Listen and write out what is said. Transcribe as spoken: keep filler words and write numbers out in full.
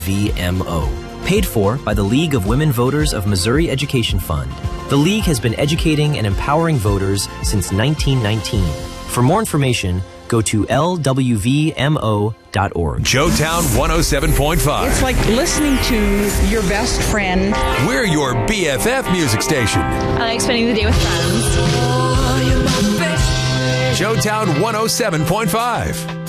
V M O. Paid for by the League of Women Voters of Missouri Education Fund. The League has been educating and empowering voters since nineteen nineteen. For more information, go to L W V M O dot org. Joetown one oh seven point five. It's like listening to your best friend. We're your B F F music station. I like spending the day with friends. Joetown one oh seven point five.